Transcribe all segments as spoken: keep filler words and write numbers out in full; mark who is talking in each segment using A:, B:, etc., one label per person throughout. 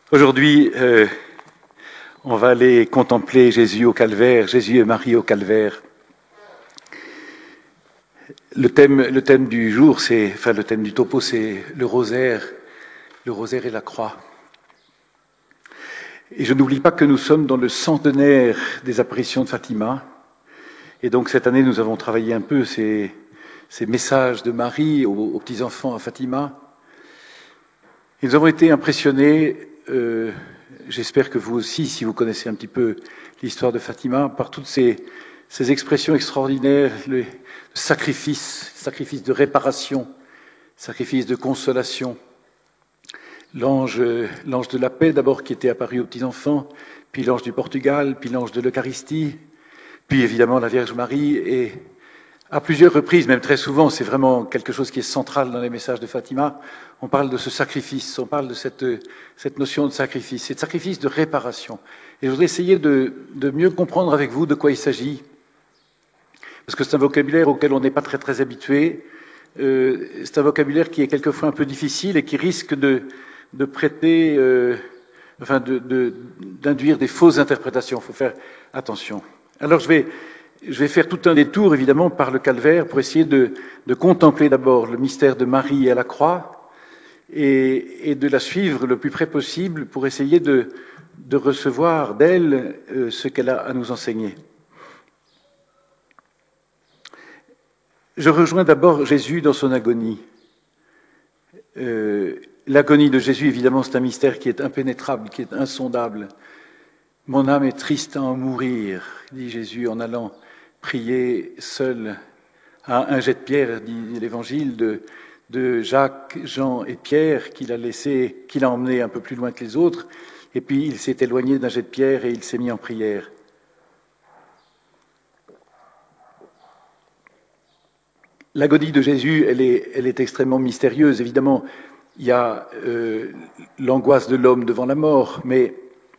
A: Aujourd'hui, euh, on va aller contempler Jésus au calvaire, Jésus et Marie au calvaire. Le thème, le thème du jour, c'est, enfin le thème du topo, c'est le rosaire, le rosaire et la croix. Et je n'oublie pas que nous sommes dans le centenaire des apparitions de Fatima. Et donc cette année, nous avons travaillé un peu ces, ces messages de Marie aux, aux petits-enfants à Fatima. Et nous avons été impressionnés, euh, j'espère que vous aussi, si vous connaissez un petit peu l'histoire de Fatima, par toutes ces, ces expressions extraordinaires, le sacrifice, sacrifice de réparation, sacrifice de consolation. L'ange, l'ange de la paix d'abord qui était apparu aux petits-enfants, puis l'ange du Portugal, puis l'ange de l'Eucharistie, puis évidemment la Vierge Marie, et à plusieurs reprises, même très souvent, c'est vraiment quelque chose qui est central dans les messages de Fatima, on parle de ce sacrifice, on parle de cette, cette notion de sacrifice, cette sacrifice de réparation. Et je voudrais essayer de, de mieux comprendre avec vous de quoi il s'agit, parce que c'est un vocabulaire auquel on n'est pas très très habitué, euh, c'est un vocabulaire qui est quelquefois un peu difficile et qui risque de, de prêter, euh, enfin de, de, d'induire des fausses interprétations, il faut faire attention. Alors je vais... Je vais faire tout un détour, évidemment, par le calvaire pour essayer de, de contempler d'abord le mystère de Marie à la croix et, et de la suivre le plus près possible pour essayer de, de recevoir d'elle euh, ce qu'elle a à nous enseigner. Je rejoins d'abord Jésus dans son agonie. Euh, l'agonie de Jésus, évidemment, c'est un mystère qui est impénétrable, qui est insondable. « Mon âme est triste à en mourir », dit Jésus en allant prier seul à un jet de pierre, dit l'Évangile, de, de Jacques, Jean et Pierre, qu'il a laissé, qu'il a emmené un peu plus loin que les autres, et puis il s'est éloigné d'un jet de pierre et il s'est mis en prière. L'agonie de Jésus, elle est, elle est extrêmement mystérieuse. Évidemment, il y a euh, l'angoisse de l'homme devant la mort, mais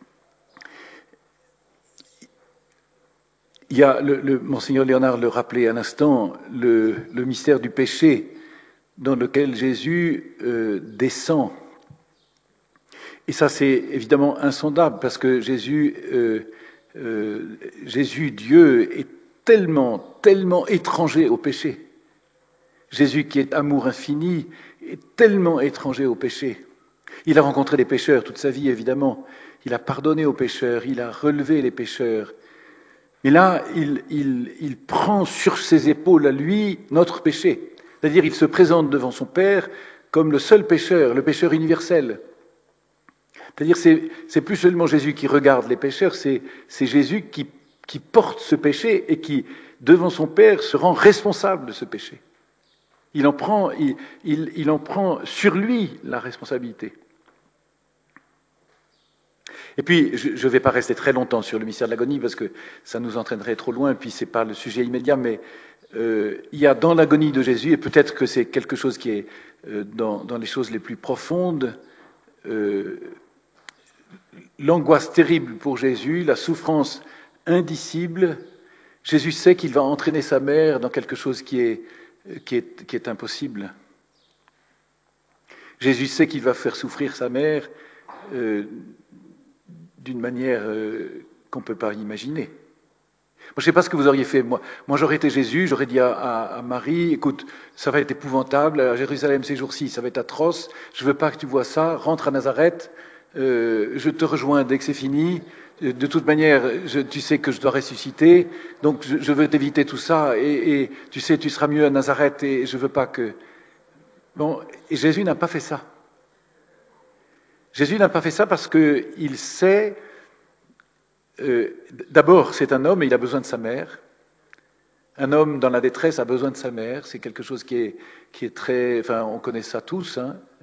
A: il y a, le, le, Monseigneur Léonard le rappelait à l'instant, le, le mystère du péché dans lequel Jésus euh, descend. Et ça, c'est évidemment insondable parce que Jésus, euh, euh, Jésus, Dieu, est tellement, tellement étranger au péché. Jésus, qui est amour infini, est tellement étranger au péché. Il a rencontré des pécheurs toute sa vie, évidemment. Il a pardonné aux pécheurs, il a relevé les pécheurs. Et là, il, il, il prend sur ses épaules à lui notre péché. C'est-à-dire, il se présente devant son Père comme le seul pécheur, le pécheur universel. C'est-à-dire, c'est, c'est plus seulement Jésus qui regarde les pécheurs, c'est, c'est Jésus qui, qui porte ce péché et qui, devant son Père, se rend responsable de ce péché. Il en prend, il, il, il en prend sur lui la responsabilité. Et puis, je ne vais pas rester très longtemps sur le mystère de l'agonie parce que ça nous entraînerait trop loin, et puis ce n'est pas le sujet immédiat, mais euh, il y a dans l'agonie de Jésus, et peut-être que c'est quelque chose qui est euh, dans, dans les choses les plus profondes, euh, l'angoisse terrible pour Jésus, la souffrance indicible. Jésus sait qu'il va entraîner sa mère dans quelque chose qui est, qui est, qui est impossible. Jésus sait qu'il va faire souffrir sa mère euh, d'une manière euh, qu'on ne peut pas imaginer. Moi, je ne sais pas ce que vous auriez fait. Moi, moi j'aurais été Jésus, j'aurais dit à, à, à Marie, écoute, ça va être épouvantable, à Jérusalem ces jours-ci, ça va être atroce, je ne veux pas que tu vois ça, rentre à Nazareth, euh, je te rejoins dès que c'est fini, de toute manière, je, tu sais que je dois ressusciter, donc je, je veux t'éviter tout ça, et, et tu sais, tu seras mieux à Nazareth, et je ne veux pas que... Bon, et Jésus n'a pas fait ça. Jésus n'a pas fait ça parce qu'il sait, euh, d'abord c'est un homme et il a besoin de sa mère. Un homme dans la détresse a besoin de sa mère, c'est quelque chose qui est, qui est très, enfin on connaît ça tous, hein.